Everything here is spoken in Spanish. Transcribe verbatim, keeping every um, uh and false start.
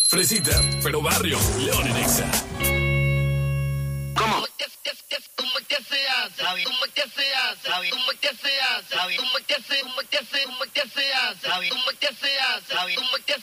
Fresita, pero barrio, León en Exa. ¿Cómo? ¿Cómo que se hace? ¿Cómo que se hace? ¿Cómo que se hace? ¿Cómo que se, cómo que se, cómo que se hace? ¿Cómo que se hace? ¿Cómo que se hace? ¿Cómo que